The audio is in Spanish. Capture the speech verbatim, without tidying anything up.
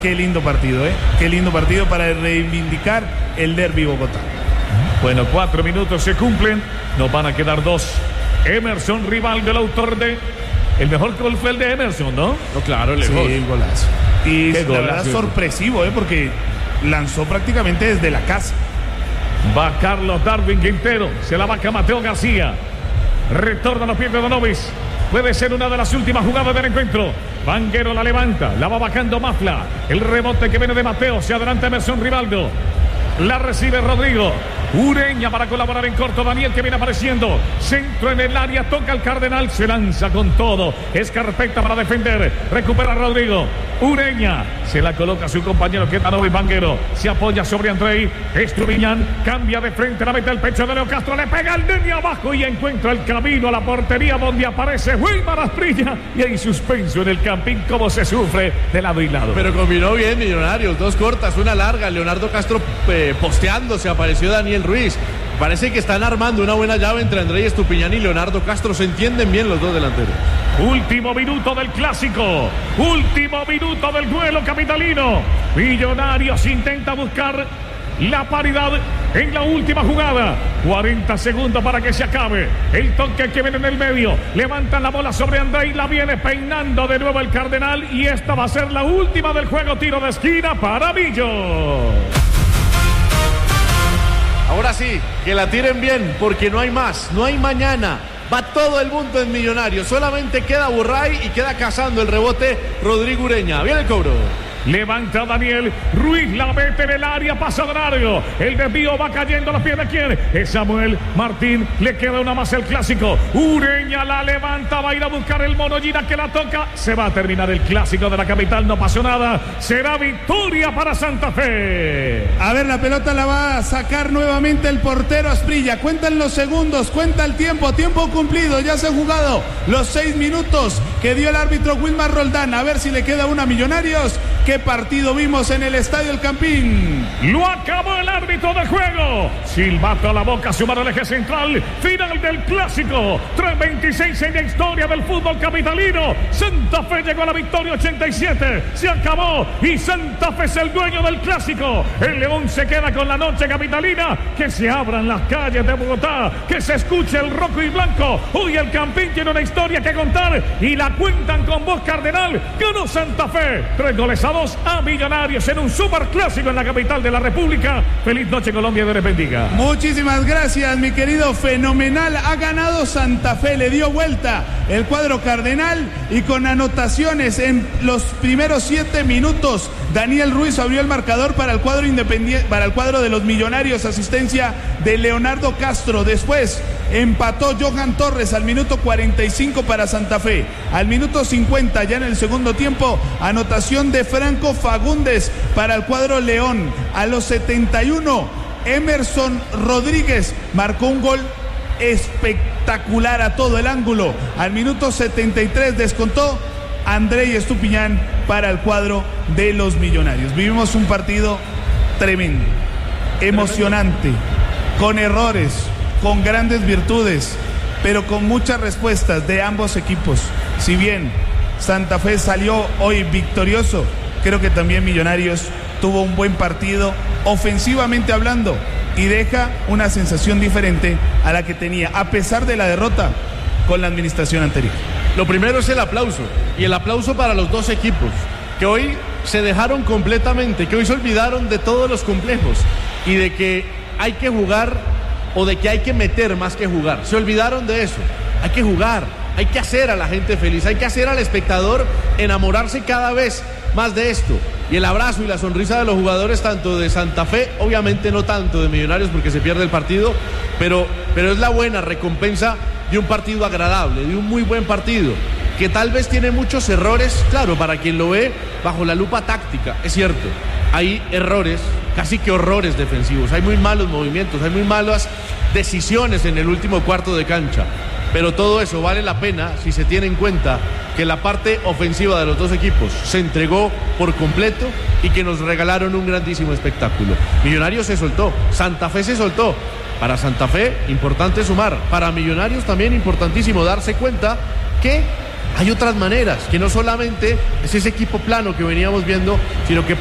Qué lindo partido, ¿eh? Qué lindo partido para reivindicar el derbi Bogotá. Bueno, cuatro minutos se cumplen. Nos van a quedar dos. Emerson Rivaldo, el autor de... El mejor gol fue el de Emerson, ¿no? No, claro, el sí, gol. el golazo. Y Qué la golazo. verdad sorpresivo, ¿eh? Porque lanzó prácticamente desde la casa. Va Carlos Darwin Quintero. Se la vaca Mateo García. Retorna a los pies de Donovis. Puede ser una de las últimas jugadas del encuentro. Vanguero la levanta, la va bajando Mafla. El rebote que viene de Mateo, se adelanta Emerson Rivaldo. La recibe Rodrigo. Ureña para colaborar en corto. Daniel que viene apareciendo. Centro en el área, toca el Cardenal, se lanza con todo. Es carpeta para defender. Recupera Rodrigo. Ureña se la coloca a su compañero que es Danovis Vanguero. Se apoya sobre Andrei. Estrubiñán cambia de frente, la mete al pecho de Leo Castro. Le pega al nene abajo y encuentra el camino a la portería donde aparece Wilmar Asprilla. Y hay suspenso en el campín. Como se sufre de lado y lado. Pero combinó bien Millonarios. Dos cortas, una larga. Leonardo Castro eh, posteándose. Apareció Daniel Ruiz. Parece que están armando una buena llave entre Andrei Estupiñán y Leonardo Castro. Se entienden bien los dos delanteros. Último minuto del clásico. Último minuto del duelo capitalino. Millonarios intenta buscar la paridad en la última jugada. cuarenta segundos para que se acabe. El toque que viene en el medio. Levantan la bola sobre Andrei. La viene peinando de nuevo el Cardenal. Y esta va a ser la última del juego. Tiro de esquina para Millo. Ahora sí, que la tiren bien, porque no hay más, no hay mañana. Va todo el mundo en Millonarios. Solamente queda Burray y queda cazando el rebote Rodrigo Ureña. Viene el cobro. Levanta Daniel Ruiz, la mete en el área, pasa de largo. El desvío va cayendo a los pies de quién. Es Samuel Martín. Le queda una más el clásico. Ureña la levanta, va a ir a buscar el Mono Gina que la toca. Se va a terminar el clásico de la capital. No pasó nada. Será victoria para Santa Fe. A ver, la pelota la va a sacar nuevamente el portero Asprilla. Cuentan los segundos, cuenta el tiempo. Tiempo cumplido. Ya se han jugado los seis minutos que dio el árbitro Wilmar Roldán. A ver si le queda una a Millonarios. ¿Qué partido vimos en el Estadio El Campín? Lo acabó el árbitro del juego. Silbato a la boca, sumar al eje central. Final del clásico. tres veintiséis en la historia del fútbol capitalino. Santa Fe llegó a la victoria ochenta y siete. Se acabó y Santa Fe es el dueño del clásico. El León se queda con la noche capitalina. Que se abran las calles de Bogotá. Que se escuche el rojo y blanco. Hoy el Campín tiene una historia que contar y la cuentan con voz Cardenal. Ganó Santa Fe. Tres goles a dos a Millonarios en un superclásico en la capital de la República. Feliz noche, Colombia, Dios les bendiga. Muchísimas gracias, mi querido. Fenomenal. Ha ganado Santa Fe, le dio vuelta el cuadro Cardenal y con anotaciones en los primeros siete minutos. Daniel Ruiz abrió el marcador para el cuadro independiente, para el cuadro de los Millonarios, asistencia de Leonardo Castro. Después empató Johan Torres al minuto cuarenta y cinco para Santa Fe. Al minuto cincuenta, ya en el segundo tiempo, anotación de Franco Fagundes para el cuadro León. A los setenta y uno, Emerson Rodríguez marcó un gol espectacular a todo el ángulo. Al minuto setenta y tres descontó Andrei Estupiñán para el cuadro de los Millonarios. Vivimos un partido tremendo, emocionante, con errores, con grandes virtudes, pero con muchas respuestas de ambos equipos. Si bien Santa Fe salió hoy victorioso, creo que también Millonarios tuvo un buen partido, ofensivamente hablando, y deja una sensación diferente a la que tenía, a pesar de la derrota con la administración anterior. Lo primero es el aplauso, y el aplauso para los dos equipos, que hoy se dejaron completamente, que hoy se olvidaron de todos los complejos, y de que hay que jugar, o de que hay que meter más que jugar. Se olvidaron de eso, hay que jugar, hay que hacer a la gente feliz, hay que hacer al espectador enamorarse cada vez más de esto. Y el abrazo y la sonrisa de los jugadores, tanto de Santa Fe, obviamente no tanto de Millonarios porque se pierde el partido, pero, pero es la buena recompensa de un partido agradable, de un muy buen partido, que tal vez tiene muchos errores, claro, para quien lo ve bajo la lupa táctica, es cierto, hay errores, casi que horrores defensivos, hay muy malos movimientos, hay muy malas decisiones en el último cuarto de cancha, pero todo eso vale la pena si se tiene en cuenta que la parte ofensiva de los dos equipos se entregó por completo y que nos regalaron un grandísimo espectáculo. Millonarios se soltó, Santa Fe se soltó. Para Santa Fe, importante sumar. Para Millonarios también importantísimo darse cuenta que hay otras maneras, que no solamente es ese equipo plano que veníamos viendo, sino que